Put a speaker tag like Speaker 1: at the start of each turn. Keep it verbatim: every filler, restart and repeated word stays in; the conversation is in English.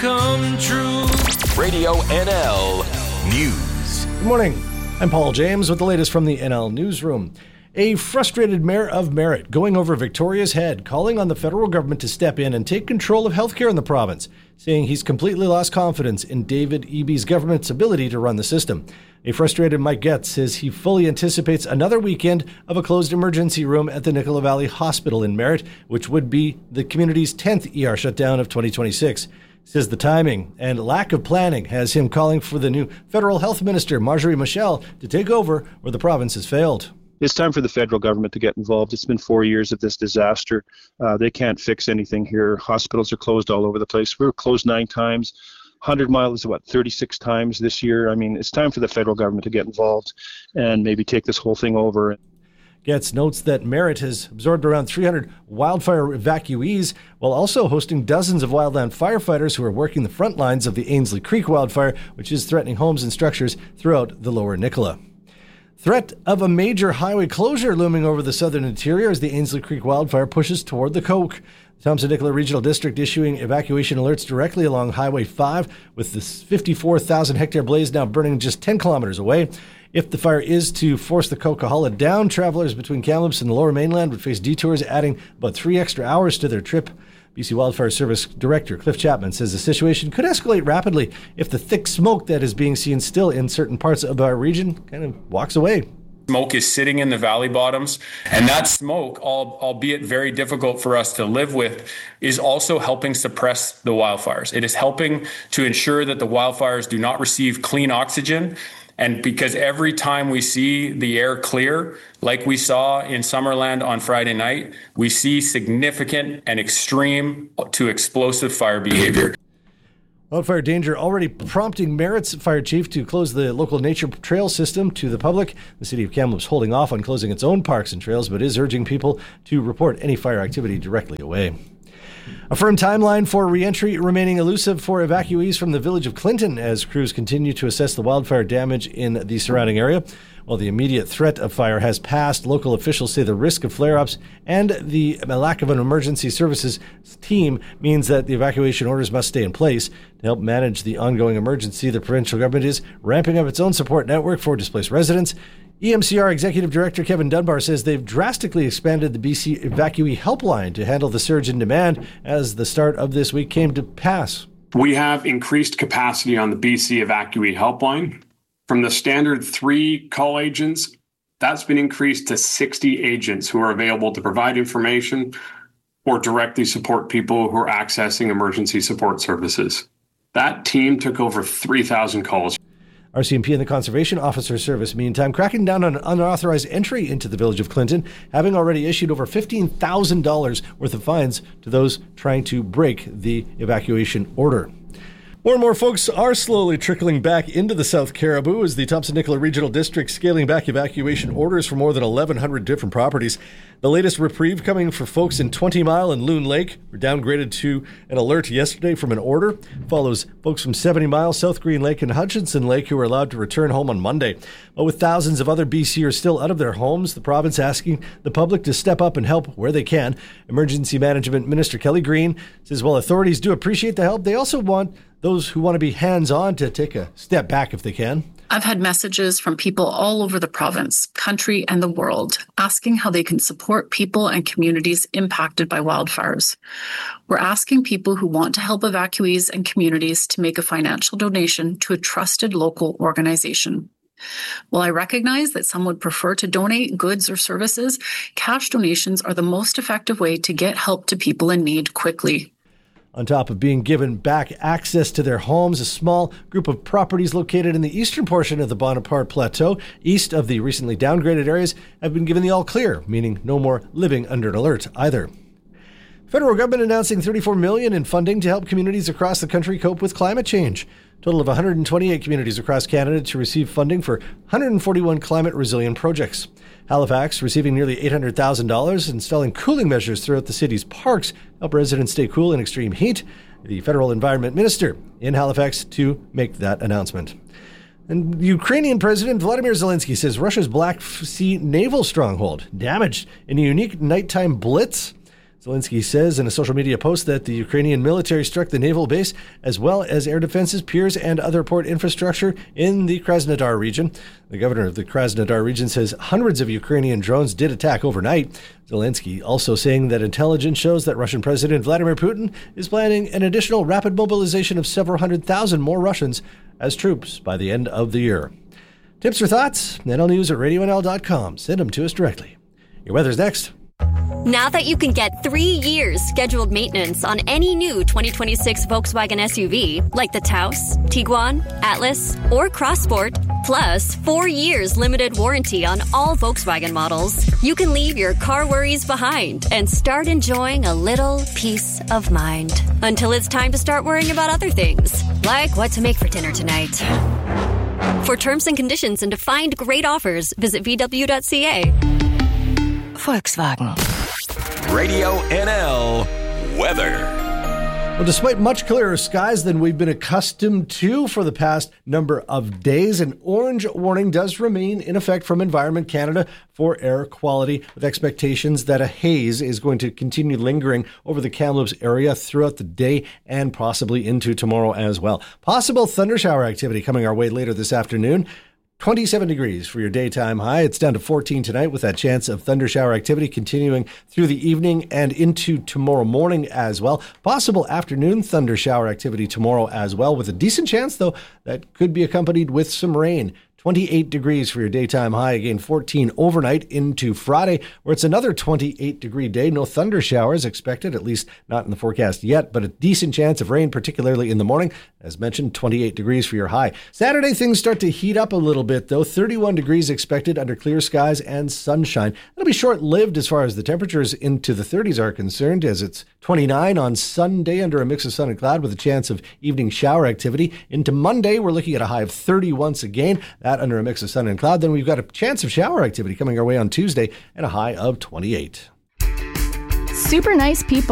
Speaker 1: come true.
Speaker 2: Radio N L News.
Speaker 3: Good morning. I'm Paul James with the latest from the N L Newsroom. A frustrated mayor of Merritt going over Victoria's head, calling on the federal government to step in and take control of healthcare in the province, saying he's completely lost confidence in David Eby's government's ability to run the system. A frustrated Mike Getz says he fully anticipates another weekend of a closed emergency room at the Nicola Valley Hospital in Merritt, which would be the community's tenth E R shutdown of twenty twenty-six. Says the timing and lack of planning has him calling for the new federal health minister, Marjorie Michel, to take over where the province has failed.
Speaker 4: It's time for the federal government to get involved. It's been four years of this disaster. Uh, they can't fix anything here. Hospitals are closed all over the place. We were closed nine times. one hundred mile is what, thirty-six times this year. I mean, it's time for the federal government to get involved and maybe take this whole thing over.
Speaker 3: Getz notes that Merritt has absorbed around three hundred wildfire evacuees while also hosting dozens of wildland firefighters who are working the front lines of the Ainslie Creek wildfire, which is threatening homes and structures throughout the lower Nicola. Threat of a major highway closure looming over the southern interior as the Ainslie Creek wildfire pushes toward the Coke. The Thompson-Nicola Regional District issuing evacuation alerts directly along Highway five, with this fifty-four thousand hectare blaze now burning just ten kilometers away. If the fire is to force the Coquihalla down, travelers between Kamloops and the Lower Mainland would face detours, adding about three extra hours to their trip. B C Wildfire Service Director Cliff Chapman says the situation could escalate rapidly if the thick smoke that is being seen still in certain parts of our region kind of walks away.
Speaker 5: Smoke is sitting in the valley bottoms, and that smoke, albeit very difficult for us to live with, is also helping suppress the wildfires. It is helping to ensure that the wildfires do not receive clean oxygen. And because every time we see the air clear, like we saw in Summerland on Friday night, we see significant and extreme to explosive fire behavior.
Speaker 3: Wildfire danger already prompting Merritt's fire chief to close the local nature trail system to the public. The city of Kamloops holding off on closing its own parks and trails, but is urging people to report any fire activity directly away. A firm timeline for re-entry remaining elusive for evacuees from the village of Clinton as crews continue to assess the wildfire damage in the surrounding area. While the immediate threat of fire has passed, local officials say the risk of flare-ups and the lack of an emergency services team means that the evacuation orders must stay in place. To help manage the ongoing emergency, the provincial government is ramping up its own support network for displaced residents. E M C R Executive Director Kevin Dunbar says they've drastically expanded the B C Evacuee Helpline to handle the surge in demand as the start of this week came to pass.
Speaker 6: We have increased capacity on the B C Evacuee Helpline. From the standard three call agents, that's been increased to sixty agents who are available to provide information or directly support people who are accessing emergency support services. That team took over three thousand calls.
Speaker 3: R C M P and the Conservation Officer Service, meantime, cracking down on unauthorized entry into the village of Clinton, having already issued over fifteen thousand dollars worth of fines to those trying to break the evacuation order. More and more folks are slowly trickling back into the South Caribou as the Thompson-Nicola Regional District scaling back evacuation orders for more than eleven hundred different properties. The latest reprieve coming for folks in twenty mile and Loon Lake were downgraded to an alert yesterday from an order. Follows folks from seventy mile, South Green Lake and Hutchinson Lake who were allowed to return home on Monday. But with thousands of other BCers still out of their homes, the province asking the public to step up and help where they can. Emergency Management Minister Kelly Green says while authorities do appreciate the help, they also want those who want to be hands-on to take a step back if they can.
Speaker 7: I've had messages from people all over the province, country, and the world asking how they can support people and communities impacted by wildfires. We're asking people who want to help evacuees and communities to make a financial donation to a trusted local organization. While I recognize that some would prefer to donate goods or services, cash donations are the most effective way to get help to people in need quickly.
Speaker 3: On top of being given back access to their homes, a small group of properties located in the eastern portion of the Bonaparte Plateau, east of the recently downgraded areas, have been given the all clear, meaning no more living under an alert either. Federal government announcing thirty-four million dollars in funding to help communities across the country cope with climate change. Total of one hundred twenty-eight communities across Canada to receive funding for one hundred forty-one climate resilient projects. Halifax receiving nearly eight hundred thousand dollars, installing cooling measures throughout the city's parks to help residents stay cool in extreme heat. The federal environment minister in Halifax to make that announcement. And Ukrainian President Vladimir Zelensky says Russia's Black Sea naval stronghold damaged in a unique nighttime blitz. Zelensky says in a social media post that the Ukrainian military struck the naval base as well as air defenses, piers, and other port infrastructure in the Krasnodar region. The governor of the Krasnodar region says hundreds of Ukrainian drones did attack overnight. Zelensky also saying that intelligence shows that Russian President Vladimir Putin is planning an additional rapid mobilization of several hundred thousand more Russians as troops by the end of the year. Tips or thoughts? N L News at radio N L dot com. Send them to us directly. Your weather's next.
Speaker 1: Now that you can get three years scheduled maintenance on any new twenty twenty-six Volkswagen S U V, like the Taos, Tiguan, Atlas, or Crossport, plus four years limited warranty on all Volkswagen models, you can leave your car worries behind and start enjoying a little peace of mind. Until it's time to start worrying about other things, like what to make for dinner tonight. For terms and conditions and to find great offers, visit V W dot C A.
Speaker 8: Volkswagen.
Speaker 2: Radio N L weather.
Speaker 3: Well, despite much clearer skies than we've been accustomed to for the past number of days, an orange warning does remain in effect from Environment Canada for air quality, with expectations that a haze is going to continue lingering over the Kamloops area throughout the day and possibly into tomorrow as well. Possible thundershower activity coming our way later this afternoon. twenty-seven degrees for your daytime high. It's down to fourteen tonight with that chance of thundershower activity continuing through the evening and into tomorrow morning as well. Possible afternoon thundershower activity tomorrow as well, with a decent chance, though, that could be accompanied with some rain. twenty-eight degrees for your daytime high. Again, fourteen overnight into Friday, where it's another twenty-eight degree day. No thunder showers expected, at least not in the forecast yet, but a decent chance of rain, particularly in the morning. As mentioned, twenty-eight degrees for your high. Saturday, things start to heat up a little bit, though. thirty-one degrees expected under clear skies and sunshine. It'll be short-lived as far as the temperatures into the thirties are concerned, as it's twenty-nine on Sunday under a mix of sun and cloud with a chance of evening shower activity. Into Monday, we're looking at a high of thirty once again. That under a mix of sun and cloud. Then we've got a chance of shower activity coming our way on Tuesday and a high of twenty-eight.
Speaker 9: Super nice people.